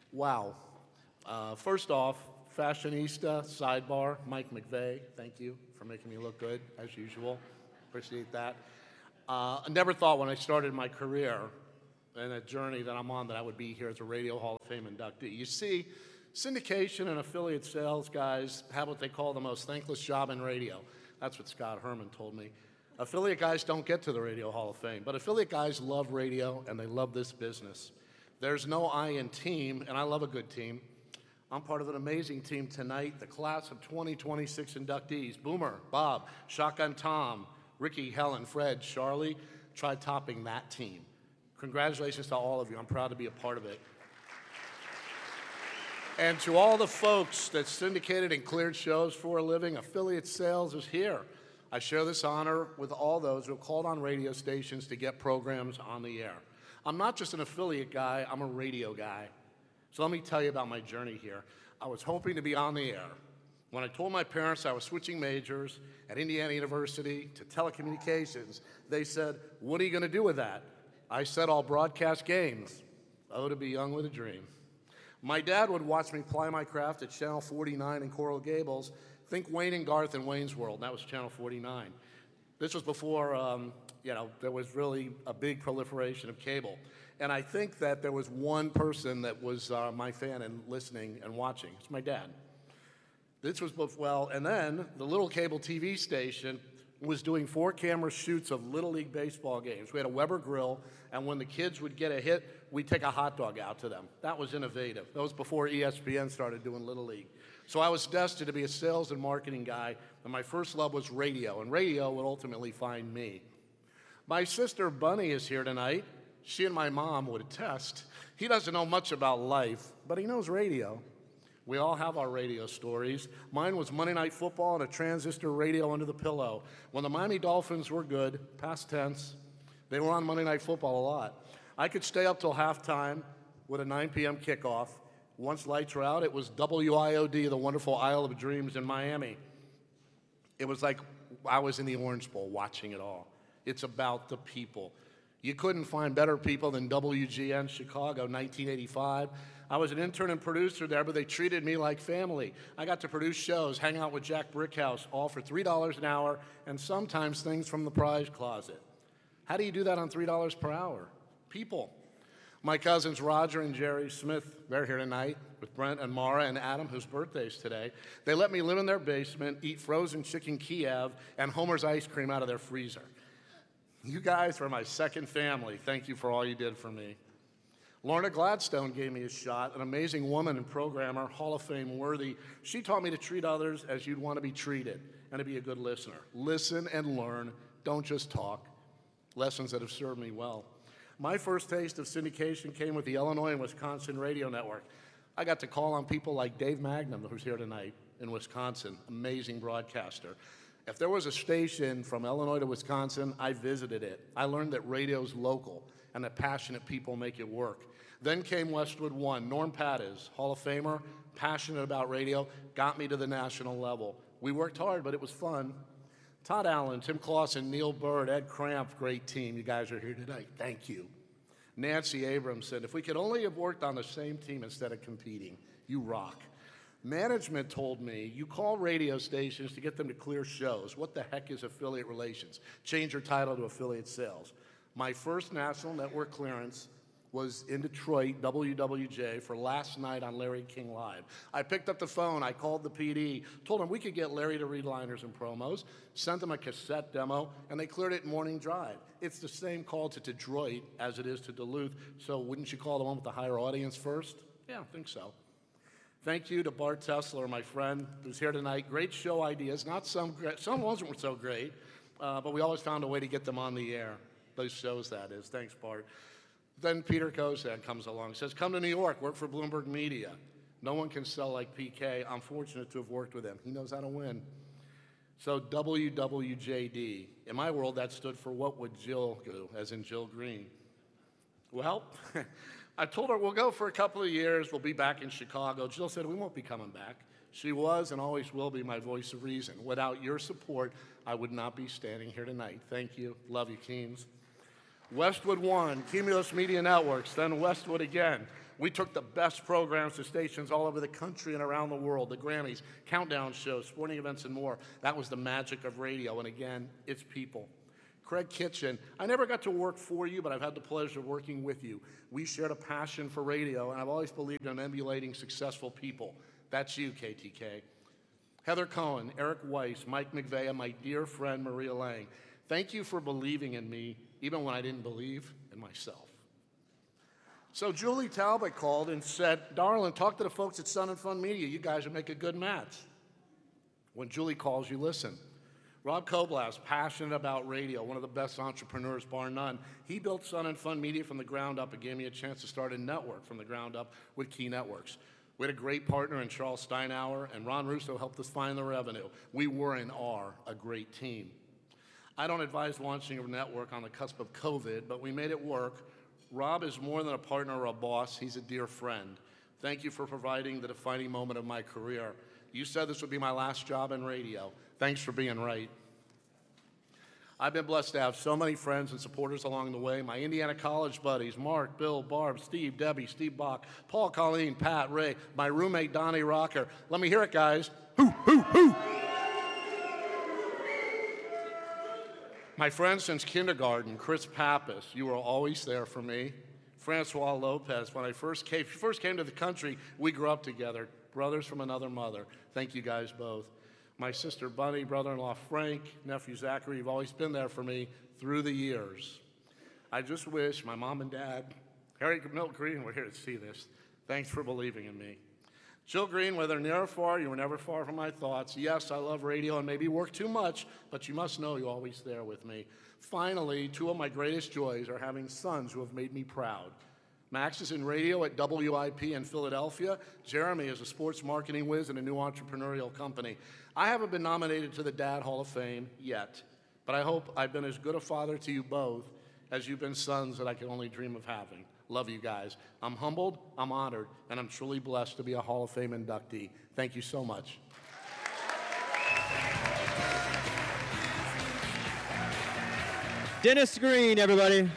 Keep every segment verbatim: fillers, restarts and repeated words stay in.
Wow. Uh, first off, fashionista, sidebar, Mike McVeigh, thank you for making me look good, as usual. Appreciate that. Uh, I never thought when I started my career and a journey that I'm on that I would be here as a Radio Hall of Fame inductee. You see, syndication and affiliate sales guys have what they call the most thankless job in radio. That's what Scott Herman told me. Affiliate guys don't get to the Radio Hall of Fame, but affiliate guys love radio and they love this business. There's no I in team, and I love a good team. I'm part of an amazing team tonight, the class of twenty twenty-six inductees. Boomer, Bob, Shotgun Tom, Ricky, Helen, Fred, Charlie. Try topping that team. Congratulations to all of you. I'm proud to be a part of it. And to all the folks that syndicated and cleared shows for a living, affiliate sales is here. I share this honor with all those who have called on radio stations to get programs on the air. I'm not just an affiliate guy, I'm a radio guy. So let me tell you about my journey here. I was hoping to be on the air. When I told my parents I was switching majors at Indiana University to telecommunications, they said, "What are you going to do with that?" I said, "I'll broadcast games." Oh, to be young with a dream. My dad would watch me ply my craft at Channel forty-nine in Coral Gables. Think Wayne and Garth in Wayne's World. That was Channel forty-nine. This was before, um, you know, there was really a big proliferation of cable. And I think that there was one person that was uh, my fan and listening and watching. It's my dad. This was both well, and then the little cable T V station was doing four camera shoots of Little League baseball games. We had a Weber grill, and when the kids would get a hit, we'd take a hot dog out to them. That was innovative. That was before E S P N started doing Little League. So I was destined to be a sales and marketing guy, and my first love was radio, and radio would ultimately find me. My sister Bunny is here tonight. She and my mom would attest. He doesn't know much about life, but he knows radio. We all have our radio stories. Mine was Monday Night Football and a transistor radio under the pillow. When the Miami Dolphins were good, past tense, they were on Monday Night Football a lot. I could stay up till halftime with a nine p.m. kickoff. Once lights were out, it was W I O D, the wonderful Isle of Dreams in Miami. It was like I was in the Orange Bowl watching it all. It's about the people. You couldn't find better people than W G N Chicago, nineteen eighty-five. I was an intern and producer there, but they treated me like family. I got to produce shows, hang out with Jack Brickhouse, all for three dollars an hour, and sometimes things from the prize closet. How do you do that on three dollars per hour? People. My cousins Roger and Jerry Smith, they're here tonight with Brent and Mara and Adam, whose birthday's today. They let me live in their basement, eat frozen chicken Kiev, and Homer's ice cream out of their freezer. You guys are my second family. Thank you for all you did for me. Lorna Gladstone gave me a shot, an amazing woman and programmer, Hall of Fame worthy. She taught me to treat others as you'd want to be treated and to be a good listener. Listen and learn. Don't just talk. Lessons that have served me well. My first taste of syndication came with the Illinois and Wisconsin Radio Network. I got to call on people like Dave Magnum, who's here tonight in Wisconsin, amazing broadcaster. If there was a station from Illinois to Wisconsin, I visited it. I learned that radio's local and that passionate people make it work. Then came Westwood One. Norm Pattis, Hall of Famer, passionate about radio, got me to the national level. We worked hard, but it was fun. Todd Allen, Tim Clausen, Neil Bird, Ed Cramp, great team. You guys are here tonight. Thank you. Nancy Abrams said, if we could only have worked on the same team instead of competing, you rock. Management told me, you call radio stations to get them to clear shows. What the heck is affiliate relations? Change your title to affiliate sales. My first national network clearance was in Detroit, W W J, for Last Night on Larry King Live. I picked up the phone, I called the P D, told him we could get Larry to read liners and promos, sent them a cassette demo, and they cleared it in Morning Drive. It's the same call to Detroit as it is to Duluth, so wouldn't you call the one with the higher audience first? Yeah, I think so. Thank you to Bart Tessler, my friend, who's here tonight. Great show ideas. Not some great, some wasn't so great, uh, but we always found a way to get them on the air. Those shows, that is. Thanks, Bart. Then Peter Kozak comes along, says, come to New York, work for Bloomberg Media. No one can sell like P K. I'm fortunate to have worked with him. He knows how to win. So W W J D. In my world, that stood for what would Jill do, as in Jill Green. Well, I told her we'll go for a couple of years. We'll be back in Chicago. Jill said we won't be coming back. She was and always will be my voice of reason. Without your support, I would not be standing here tonight. Thank you. Love you, Keens. Westwood One, Cumulus Media Networks, then Westwood again. We took the best programs to stations all over the country and around the world, the Grammys, countdown shows, sporting events, and more. That was the magic of radio, and again, it's people. Craig Kitchen, I never got to work for you, but I've had the pleasure of working with you. We shared a passion for radio, and I've always believed in emulating successful people. That's you, K T K. Heather Cohen, Eric Weiss, Mike McVeigh, and my dear friend Maria Lang. Thank you for believing in me, even when I didn't believe in myself. So Julie Talbot called and said, darling, talk to the folks at Sun and Fun Media. You guys would make a good match. When Julie calls, you listen. Rob Koblas, passionate about radio, one of the best entrepreneurs, bar none. He built Sun and Fun Media from the ground up and gave me a chance to start a network from the ground up with Key Networks. We had a great partner in Charles Steinauer, and Ron Russo helped us find the revenue. We were and are a great team. I don't advise launching a network on the cusp of COVID, but we made it work. Rob is more than a partner or a boss. He's a dear friend. Thank you for providing the defining moment of my career. You said this would be my last job in radio. Thanks for being right. I've been blessed to have so many friends and supporters along the way. My Indiana college buddies, Mark, Bill, Barb, Steve, Debbie, Steve Bach, Paul, Colleen, Pat, Ray, my roommate, Donnie Rocker. Let me hear it, guys. Hoo, hoo, hoo. My friends since kindergarten, Chris Pappas, you were always there for me. Francois Lopez, when I first came, first came to the country, we grew up together, brothers from another mother. Thank you guys both. My sister Bunny, brother-in-law Frank, nephew Zachary, you've always been there for me through the years. I just wish my mom and dad, Harry Milt Green, were here to see this. Thanks for believing in me. Jill Green, whether near or far, you were never far from my thoughts. Yes, I love radio and maybe work too much, but you must know you're always there with me. Finally, two of my greatest joys are having sons who have made me proud. Max is in radio at W I P in Philadelphia. Jeremy is a sports marketing whiz in a new entrepreneurial company. I haven't been nominated to the Dad Hall of Fame yet, but I hope I've been as good a father to you both as you've been sons that I can only dream of having. Love you guys. I'm humbled, I'm honored, and I'm truly blessed to be a Hall of Fame inductee. Thank you so much. Dennis Green, everybody.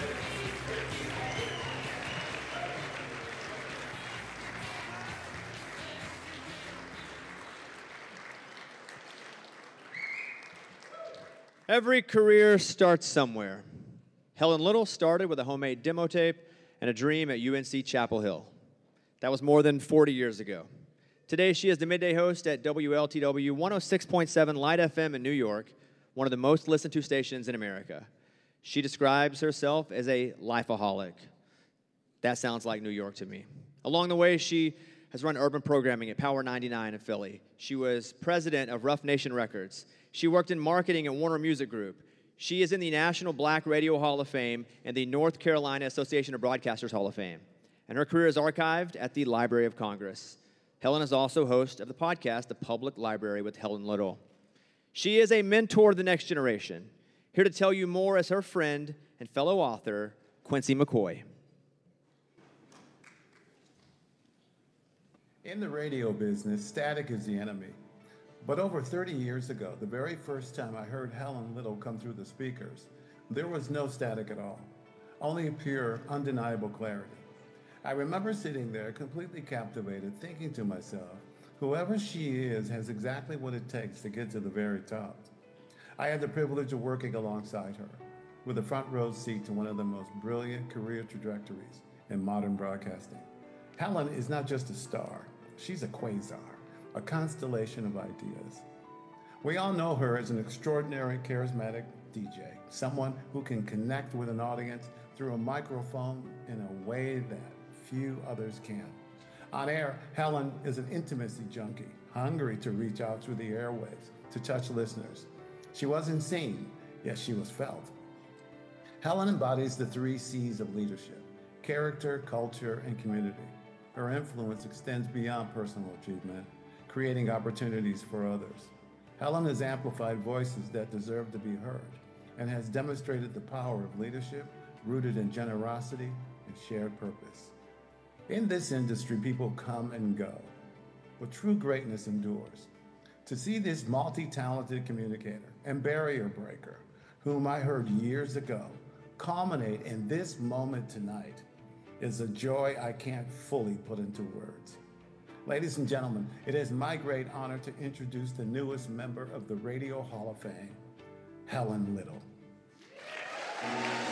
Every career starts somewhere. Helen Little started with a homemade demo tape and a dream at U N C Chapel Hill. That was more than forty years ago. Today, she is the midday host at W L T W one oh six point seven Light F M in New York, one of the most listened to stations in America. She describes herself as a lifeaholic. That sounds like New York to me. Along the way, she has run urban programming at Power ninety-nine in Philly. She was president of Rough Nation Records. She worked in marketing at Warner Music Group. She is in the National Black Radio Hall of Fame and the North Carolina Association of Broadcasters Hall of Fame. And her career is archived at the Library of Congress. Helen is also host of the podcast, The Public Library with Helen Little. She is a mentor to the next generation. Here to tell you more is her friend and fellow author, Quincy McCoy. In the radio business, static is the enemy. But over thirty years ago, the very first time I heard Helen Little come through the speakers, there was no static at all, only pure, undeniable clarity. I remember sitting there completely captivated, thinking to myself, whoever she is has exactly what it takes to get to the very top. I had the privilege of working alongside her, with a front row seat to one of the most brilliant career trajectories in modern broadcasting. Helen is not just a star, she's a quasar, a constellation of ideas. We all know her as an extraordinary, charismatic D J, someone who can connect with an audience through a microphone in a way that few others can. On air, Helen is an intimacy junkie, hungry to reach out through the airwaves, to touch listeners. She wasn't seen, yet she was felt. Helen embodies the three C's of leadership: character, culture, and community. Her influence extends beyond personal achievement, creating opportunities for others. Helen has amplified voices that deserve to be heard and has demonstrated the power of leadership rooted in generosity and shared purpose. In this industry, people come and go, but true greatness endures. To see this multi-talented communicator and barrier breaker, whom I heard years ago culminate in this moment tonight is a joy I can't fully put into words. Ladies and gentlemen, it is my great honor to introduce the newest member of the Radio Hall of Fame, Helen Little.